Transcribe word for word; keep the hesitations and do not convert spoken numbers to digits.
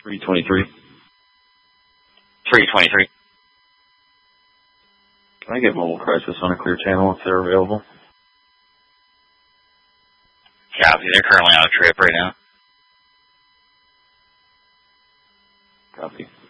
three twenty-three. three twenty-three. Can I get mobile crisis on a clear channel if they're available? Copy. They're currently on a trip right now. Copy.